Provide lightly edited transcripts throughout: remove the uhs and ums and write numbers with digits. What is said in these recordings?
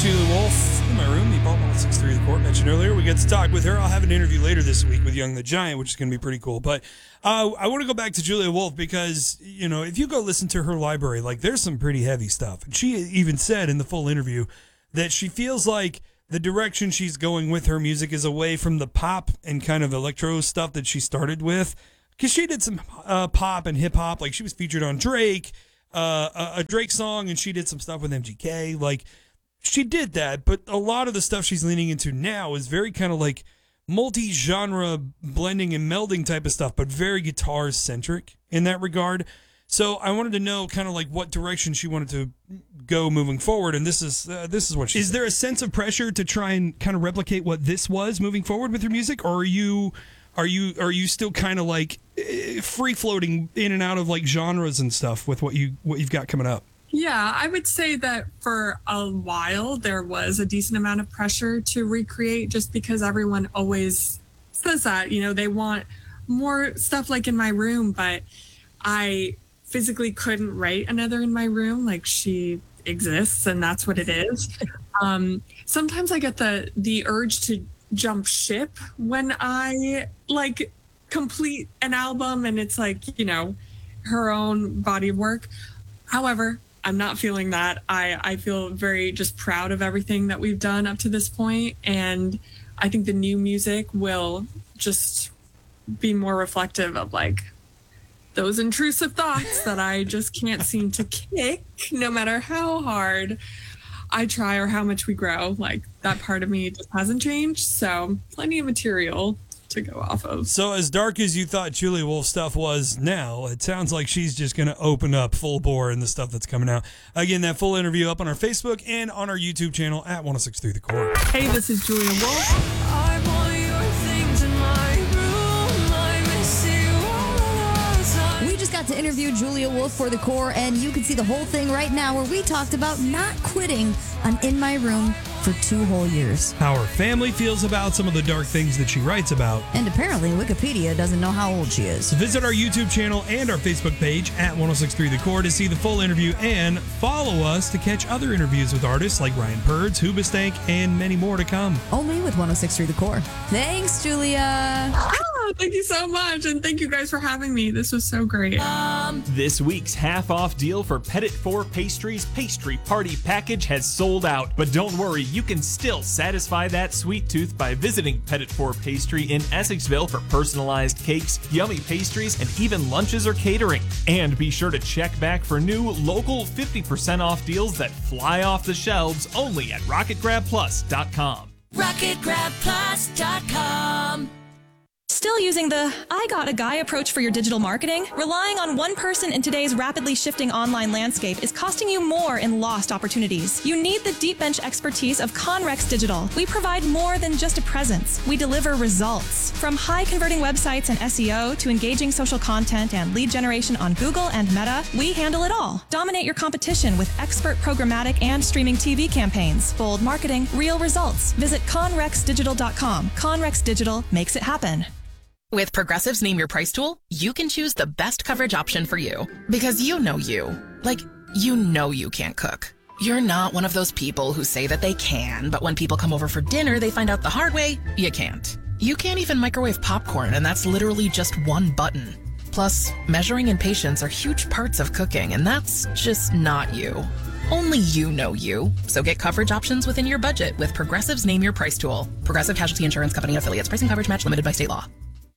Julia Wolf in my room. The Ball 106.3 The Court mentioned earlier. We get to talk with her. I'll have an interview later this week with Young the Giant, which is going to be pretty cool. But I want to go back to Julia Wolf because, you know, if you go listen to her library, like there's some pretty heavy stuff. And she even said in the full interview that she feels like the direction she's going with her music is away from the pop and kind of electro stuff that she started with. Because she did some pop and hip hop. Like she was featured on Drake, a Drake song, and she did some stuff with MGK. Like she did that, but a lot of the stuff she's leaning into now is very kind of like multi-genre blending and melding type of stuff, but very guitar-centric in that regard. So I wanted to know kind of like what direction she wanted to go moving forward, and this is what she said. Is there a sense of pressure to try and kind of replicate what this was moving forward with your music, or are you still kind of like free floating in and out of like genres and stuff with what you've got coming up? Yeah, I would say that for a while there was a decent amount of pressure to recreate, just because everyone always says that, you know, they want more stuff like In My Room, but I physically couldn't write another In My Room. Like she exists and that's what it is. Sometimes I get the urge to jump ship when I like complete an album and it's like, you know, her own body of work. However, I'm not feeling that. I feel very just proud of everything that we've done up to this point, and I think the new music will just be more reflective of like those intrusive thoughts that I just can't seem to kick no matter how hard I try or how much we grow. Like that part of me just hasn't changed. So plenty of material to go off of. So as dark as you thought Julia Wolf stuff was now, it sounds like she's just going to open up full bore in the stuff that's coming out. Again, that full interview up on our Facebook and on our YouTube channel at 106.3 The Court. Hey, this is Julia Wolf. I want your things in my room. I miss you all the time. We just got to interview Julia Wolf for The Core, and you can see the whole thing right now where we talked about not quitting on In My Room for 2 whole years. How her family feels about some of the dark things that she writes about. And apparently Wikipedia doesn't know how old she is. So visit our YouTube channel and our Facebook page at 106.3 The Core to see the full interview, and follow us to catch other interviews with artists like Ryan Purds, Hoobastank, and many more to come. Only with 106.3 The Core. Thanks, Julia. Thank you so much, and thank you guys for having me. This was so great. This week's half-off deal for Petit Four Pastries Pastry Party Package has sold out. But don't worry, you can still satisfy that sweet tooth by visiting Petit Four Pastry in Essexville for personalized cakes, yummy pastries, and even lunches or catering. And be sure to check back for new local 50% off deals that fly off the shelves only at RocketGrabPlus.com. RocketGrabPlus.com. Still using the I got a guy approach for your digital marketing? Relying on one person in today's rapidly shifting online landscape is costing you more in lost opportunities. You need the deep bench expertise of Conrex Digital. We provide more than just a presence. We deliver results. From high converting websites and SEO to engaging social content and lead generation on Google and Meta, we handle it all. Dominate your competition with expert programmatic and streaming TV campaigns. Bold marketing, real results. Visit conrexdigital.com. Conrex Digital makes it happen. With Progressive's Name Your Price tool, you can choose the best coverage option for you. Because you know you. Like, you know you can't cook. You're not one of those people who say that they can, but when people come over for dinner, they find out the hard way, you can't. You can't even microwave popcorn, and that's literally just one button. Plus, measuring and patience are huge parts of cooking, and that's just not you. Only you know you. So get coverage options within your budget with Progressive's Name Your Price tool. Progressive Casualty Insurance Company and affiliates. Pricing coverage match limited by state law.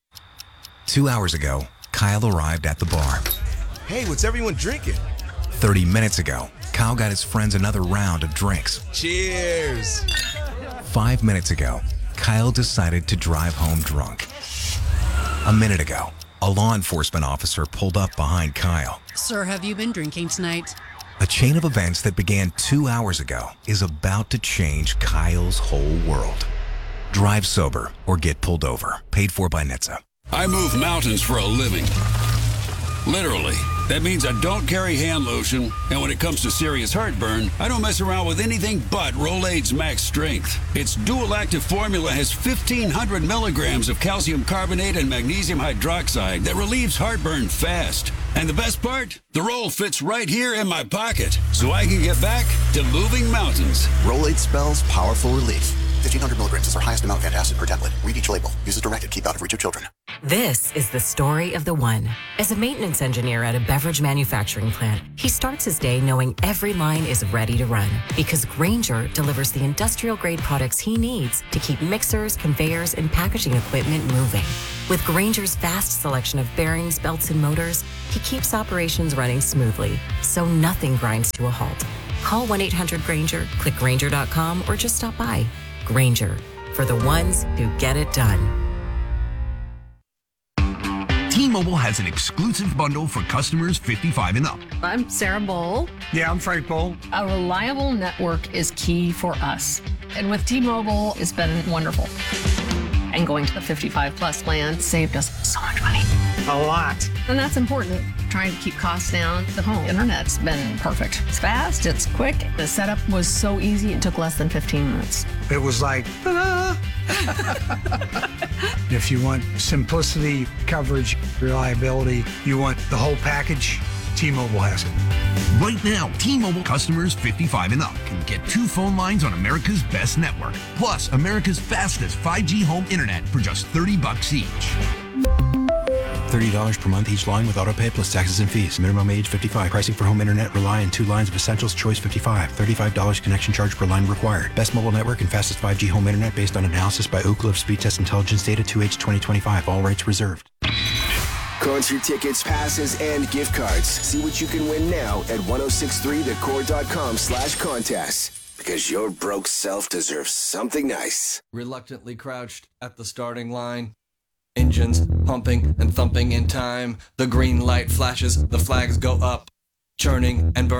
2 hours ago, Kyle arrived at the bar. Hey, what's everyone drinking? 30 minutes ago, Kyle got his friends another round of drinks. Cheers! 5 minutes ago, Kyle decided to drive home drunk. A minute ago, a law enforcement officer pulled up behind Kyle. Sir, have you been drinking tonight? A chain of events that began 2 hours ago is about to change Kyle's whole world. Drive sober or get pulled over. Paid for by NHTSA. I move mountains for a living. Literally. That means I don't carry hand lotion, and when it comes to serious heartburn, I don't mess around with anything but Rolaids Max Strength. Its dual-active formula has 1,500 milligrams of calcium carbonate and magnesium hydroxide that relieves heartburn fast. And the best part? The roll fits right here in my pocket, so I can get back to moving mountains. Rolaids spells powerful relief. 1,500 milligrams is our highest amount of antacid per tablet. Read each label. Use as directed. Keep out of reach of children. This is the story of the one. As a maintenance engineer at a beverage manufacturing plant, he starts his day knowing every line is ready to run because Grainger delivers the industrial-grade products he needs to keep mixers, conveyors, and packaging equipment moving. With Grainger's vast selection of bearings, belts, and motors, he keeps operations running smoothly, so nothing grinds to a halt. Call 1-800-GRAINGER, click Grainger.com, or just stop by. Grainger, for the ones who get it done. T-Mobile has an exclusive bundle for customers 55 and up. I'm Sarah Bowl. Yeah, I'm Frank Bowl. A reliable network is key for us. And with T-Mobile, it's been wonderful. And going to the 55 plus plan saved us so much money. A lot. And that's important. Trying to keep costs down. The home internet's been perfect. It's fast, it's quick. The setup was so easy, it took less than 15 minutes. It was like, ta-da! If you want simplicity, coverage, reliability, you want the whole package, T-Mobile has it. Right now, T-Mobile customers 55 and up can get 2 phone lines on America's best network, plus America's fastest 5G home internet for just $30 each. $30 per month each line with autopay plus taxes and fees. Minimum age 55. Pricing for home internet rely on 2 lines of Essentials Choice 55. $35 connection charge per line required. Best mobile network and fastest 5G home internet based on analysis by Ookla of Speed Test Intelligence data 2H 2025. All rights reserved. Concert tickets, passes, and gift cards. See what you can win now at 1063thecore.com/contest. Because your broke self deserves something nice. Reluctantly crouched at the starting line. Engines pumping and thumping in time. The green light flashes, the flags go up. Churning and burning.